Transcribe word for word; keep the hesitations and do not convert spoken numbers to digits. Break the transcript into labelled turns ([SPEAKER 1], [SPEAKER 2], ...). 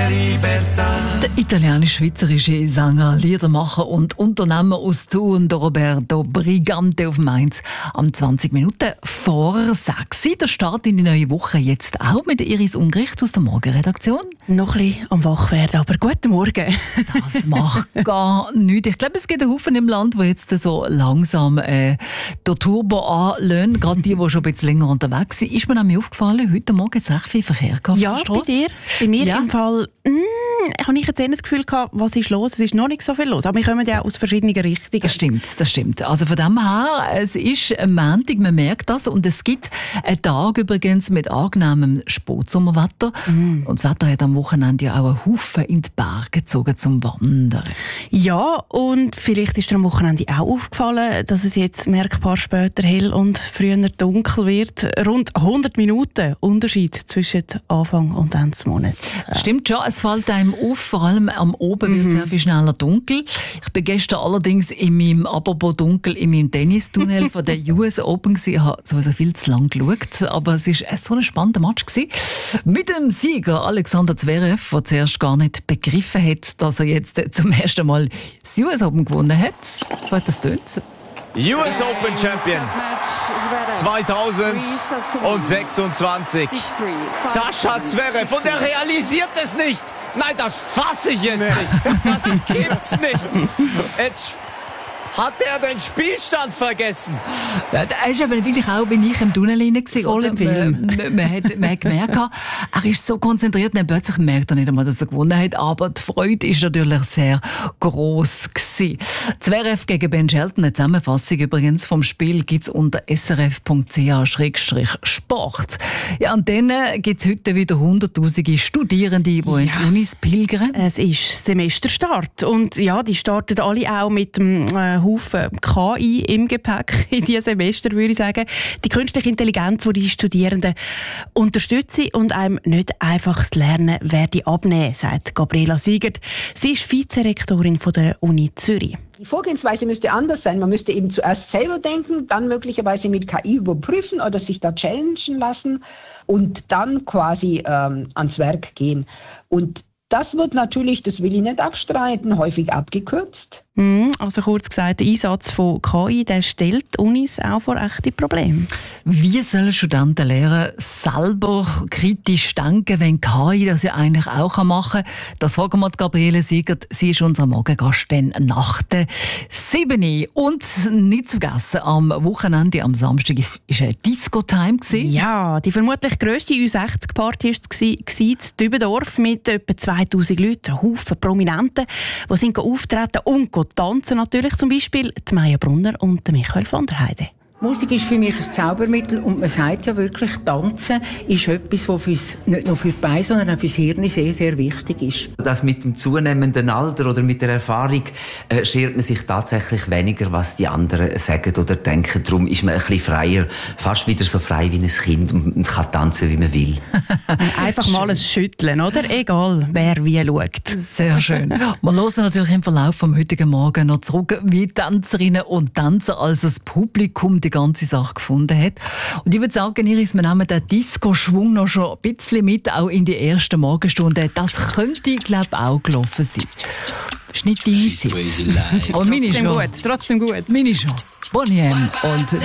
[SPEAKER 1] Der italienisch-schweizerische Sänger, Liedermacher und Unternehmer aus Thun, Roberto Brigante auf Mainz, am zwanzig Minuten vor sechs. Der Start in die neue Woche jetzt auch mit Iris Ungericht aus der Morgenredaktion.
[SPEAKER 2] Noch ein bisschen am Wachwerden, aber guten Morgen.
[SPEAKER 1] Das macht gar nichts. Ich glaube, es gibt einen Haufen im Land, die jetzt so langsam äh, den Turbo anlösen. Gerade die, die schon ein bisschen länger unterwegs sind. Ist mir nämlich aufgefallen, heute Morgen ist recht viel Verkehr auf
[SPEAKER 2] ja,
[SPEAKER 1] der Strasse.
[SPEAKER 2] Bei dir? Bei mir
[SPEAKER 1] ja.
[SPEAKER 2] im Fall... Mm, habe ich jetzt eher das Gefühl gehabt, was ist los? Es ist noch nicht so viel los. Aber wir kommen ja aus verschiedenen Richtungen.
[SPEAKER 1] Das stimmt, das stimmt. Also von dem her, es ist ein Montag, man merkt das. Und es gibt einen Tag übrigens mit angenehmem Spätsommerwetter. Mm. Und das Wetter hat am Wochenende ja auch einen Haufen in die Berge gezogen zum Wandern.
[SPEAKER 2] Ja, und vielleicht ist dir am Wochenende auch aufgefallen, dass es jetzt merkbar später hell und früher dunkel wird. Rund hundert Minuten Unterschied zwischen Anfang und Ende des Monats.
[SPEAKER 1] Ja. Stimmt schon, es fällt einem auf, vor allem am Oben wird es mhm. sehr viel schneller dunkel. Ich bin gestern allerdings in meinem, apropos dunkel, in meinem Tennistunnel von der U S Open gewesen. Ich habe sowieso viel zu lang geschaut, aber es war so ein spannender Match gewesen. Mit dem Sieger Alexander Zverev, der zuerst gar nicht begriffen hat, dass er jetzt zum ersten Mal das U S Open gewonnen hat. So hat das tönt.
[SPEAKER 3] U S Open Champion zweitausendsechsundzwanzig. Sascha Zverev. Und er realisiert es nicht. Nein, das fasse ich jetzt nicht. Das gibt's nicht. Jetzt hat er den Spielstand vergessen?
[SPEAKER 1] Ja, er ist aber wirklich auch, wenn ich im Tunnel rein war.
[SPEAKER 2] Voll im Film.
[SPEAKER 1] Man, man, man, hat, man hat gemerkt, er ist so konzentriert, und plötzlich merkt er nicht einmal, dass er gewonnen hat. Aber die Freude ist natürlich sehr gross gewesen. Zverev gegen Ben Shelton, eine Zusammenfassung übrigens vom Spiel gibt's unter s r f punkt c h slash sport. Ja, und dann gibt's heute wieder hunderttausende Studierende, die ja. in die Unis pilgern.
[SPEAKER 2] Es ist Semesterstart. Und ja, die starten alle auch mit dem äh, Haufen K I im Gepäck in diesem Semester, würde ich sagen. Die künstliche Intelligenz, die die Studierenden unterstützen und einem nicht einfach das Lernen werde abnehmen, sagt Gabriela Siegert. Sie ist Vizerektorin von der Uni Zürich.
[SPEAKER 4] Die Vorgehensweise müsste anders sein. Man müsste eben zuerst selber denken, dann möglicherweise mit K I überprüfen oder sich da challengen lassen und dann quasi ähm, ans Werk gehen. Und das wird natürlich, das will ich nicht abstreiten, häufig abgekürzt.
[SPEAKER 2] Also kurz gesagt, der Einsatz von K I, der stellt Unis auch vor echte Probleme.
[SPEAKER 1] Wie sollen Studenten lernen, selber kritisch denken, wenn K I das ja eigentlich auch machen kann? Das fragen wir Gabriele Siegert. Sie ist unser Morgengast dann nach der sieben. Und nicht zu vergessen, am Wochenende, am Samstag, war eine Disco-Time.
[SPEAKER 2] Ja, die vermutlich grösste U sechzig Party war in Dübendorf mit etwa zweitausend Leuten, ein Haufen Prominenten, die sind auftreten und tanzen natürlich, zum Beispiel die Maja Brunner und Michael von der Heide.
[SPEAKER 5] Musik ist für mich ein Zaubermittel und man sagt ja wirklich, Tanzen ist etwas, was für's, nicht nur für die Beine, sondern auch fürs Hirn sehr, sehr wichtig ist.
[SPEAKER 6] Das mit dem zunehmenden Alter oder mit der Erfahrung äh, schert man sich tatsächlich weniger, was die anderen sagen oder denken. Darum ist man ein bisschen freier, fast wieder so frei wie ein Kind und kann tanzen, wie man will.
[SPEAKER 2] Einfach mal ein Schütteln, oder? Egal, wer wie schaut.
[SPEAKER 1] Sehr schön. Wir hören natürlich im Verlauf vom heutigen Morgen noch zurück, wie Tänzerinnen und Tänzer als das Publikum die ganze Sache gefunden hat. Und ich würde sagen, Iris, wir nehmen den Disco-Schwung noch schon ein bisschen mit, auch in die ersten Morgenstunden. Das könnte, glaube ich, auch gelaufen sein. Das ist nicht deine Zeit. Aber meine
[SPEAKER 2] trotzdem
[SPEAKER 1] schon.
[SPEAKER 2] gut, trotzdem gut.
[SPEAKER 1] Meine schon. Bonnie M. und